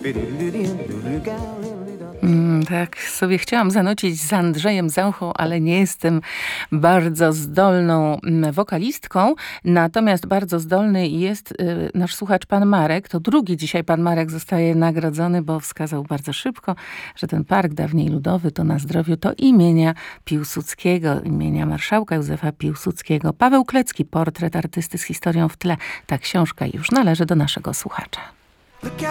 Tak sobie chciałam zanucić z Andrzejem Zauchą, ale nie jestem bardzo zdolną wokalistką. Natomiast bardzo zdolny jest nasz słuchacz pan Marek. To drugi dzisiaj pan Marek zostaje nagrodzony, bo wskazał bardzo szybko, że ten park dawniej ludowy to na zdrowiu to imienia Piłsudskiego, imienia marszałka Józefa Piłsudskiego. Paweł Klecki, portret artysty z historią w tle. Ta książka już należy do naszego słuchacza.